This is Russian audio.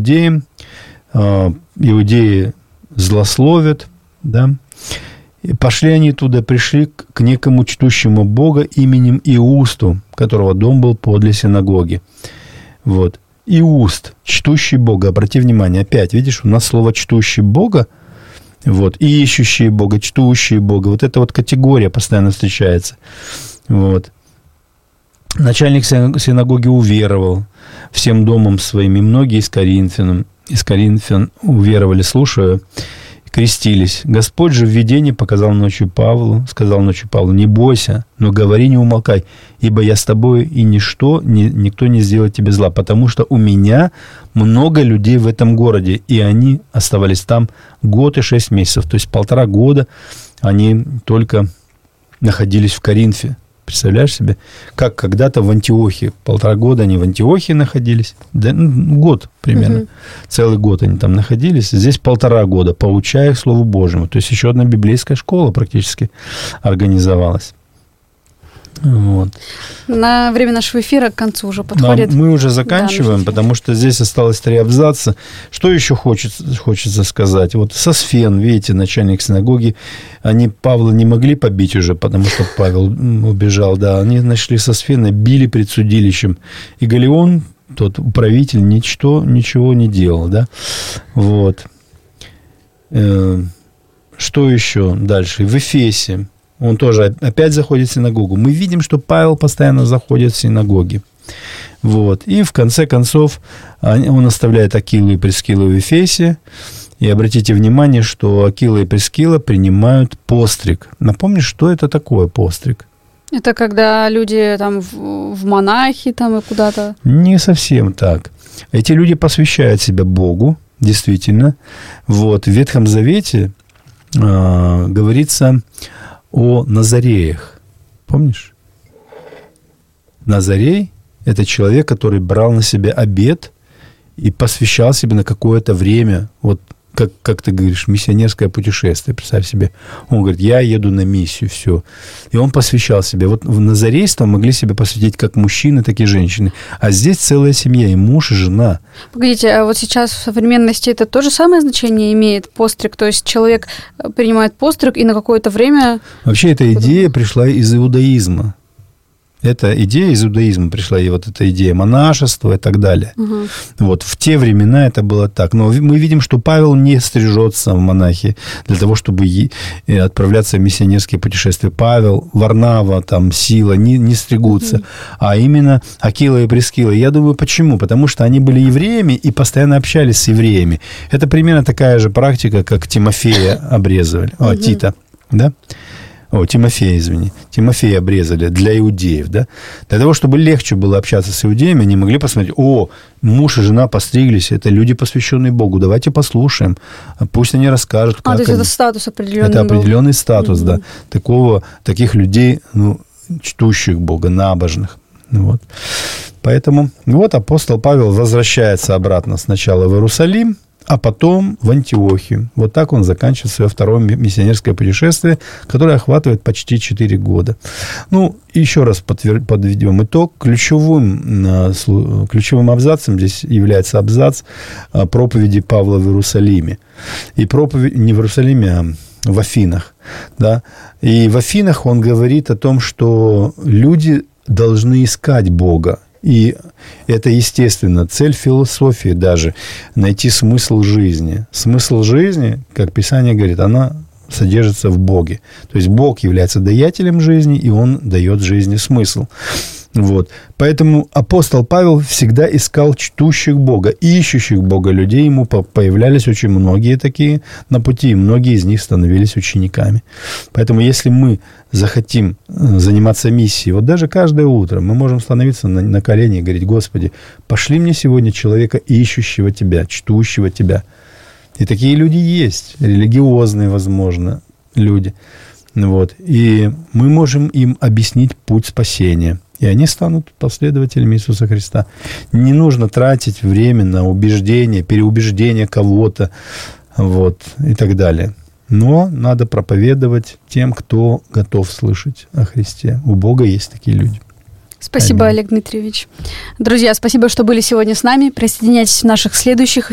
иудеям. Иудеи злословят, да. И пошли они туда, пришли к некому чтущему Бога именем Иусту, которого дом был подле синагоги. Вот. Иуст, чтущий Бога. Обрати внимание, опять, видишь, у нас слово «чтущий Бога», вот, и ищущие Бога, чтущие Бога. Вот эта вот категория постоянно встречается. Вот. Начальник синагоги уверовал всем домом своим, и многие из коринфян уверовали, слушая, крестились. Господь же в видении сказал ночью Павлу, не бойся, но говори, не умолкай, ибо я с тобой, и никто не сделает тебе зла, потому что у меня много людей в этом городе, и они оставались там 1 год и 6 месяцев, то есть 1,5 года они только находились в Коринфе. Представляешь себе, как когда-то в Антиохии, 1,5 года они в Антиохии находились, да, год примерно, целый год они там находились, здесь 1,5 года, поучая их Слову Божьему. То есть еще одна библейская школа практически организовалась. Вот. На время нашего эфира к концу уже подходит. Мы уже заканчиваем, потому что здесь осталось 3 абзаца. Что еще хочется сказать? Вот Сосфен, видите, начальник синагоги, они Павла не могли побить уже, потому что Павел убежал, да, они нашли Сосфена, били пред судилищем. И Галлион, тот управитель, ничего не делал, да. Вот. Что еще дальше? В Эфесе. Он тоже опять заходит в синагогу. Мы видим, что Павел постоянно заходит в синагоги. Вот. И в конце концов он оставляет Акилу и Прискилу в Эфесе. И обратите внимание, что Акила и Прискила принимают постриг. Напомни, что это такое постриг? Это когда люди там в монахи там и куда-то? Не совсем так. Эти люди посвящают себя Богу, действительно. Вот. В Ветхом Завете говорится о Назареях. Помнишь? Назарей – это человек, который брал на себя обет и посвящал себя на какое-то время. Вот как ты говоришь, миссионерское путешествие. Представь себе. Он говорит, я еду на миссию, все. И он посвящал себе. Вот в назарейство могли себя посвятить как мужчины, так и женщины. А здесь целая семья, и муж, и жена. Погодите, а вот сейчас в современности это то же самое значение имеет постриг? То есть человек принимает постриг и на какое-то время... Вообще эта идея пришла из иудаизма. Эта идея из иудаизма пришла, и вот эта идея монашества и так далее. Угу. Вот в те времена это было так. Но мы видим, что Павел не стрижется в монахи для того, чтобы отправляться в миссионерские путешествия. Павел, Варнава, там, Сила не стригутся, а именно Акила и Прискила. Я думаю, почему? Потому что они были евреями и постоянно общались с евреями. Это примерно такая же практика, как Тимофея обрезывали, Тита, да? Тимофея, извини. Тимофея обрезали для иудеев, да? Для того, чтобы легче было общаться с иудеями, они могли посмотреть, муж и жена постриглись, это люди, посвященные Богу, давайте послушаем, пусть они расскажут, как то есть это статус определенный Это определенный статус, да. Таких людей, чтущих Бога, набожных. Вот. Поэтому апостол Павел возвращается обратно сначала в Иерусалим, а потом в Антиохию. Вот так он заканчивает свое второе миссионерское путешествие, которое охватывает почти 4 года. Еще раз подведем итог. Ключевым абзацем здесь является абзац проповеди Павла в Иерусалиме. И проповедь не в Иерусалиме, а в Афинах. Да? И в Афинах он говорит о том, что люди должны искать Бога. И это, естественно, цель философии даже – найти смысл жизни. Смысл жизни, как Писание говорит, она содержится в Боге. То есть Бог является даятелем жизни, и Он дает жизни смысл. Вот. Поэтому апостол Павел всегда искал чтущих Бога, ищущих Бога людей. Ему появлялись очень многие такие на пути, и многие из них становились учениками. Поэтому если мы захотим заниматься миссией, даже каждое утро мы можем становиться на колени и говорить: Господи, пошли мне сегодня человека, ищущего Тебя, чтущего Тебя. И такие люди есть, религиозные, возможно, люди. Вот. И мы можем им объяснить путь спасения. И они станут последователями Иисуса Христа. Не нужно тратить время на убеждение, переубеждение кого-то, и так далее. Но надо проповедовать тем, кто готов слышать о Христе. У Бога есть такие люди. Спасибо, Олег Дмитриевич. Друзья, спасибо, что были сегодня с нами. Присоединяйтесь в наших следующих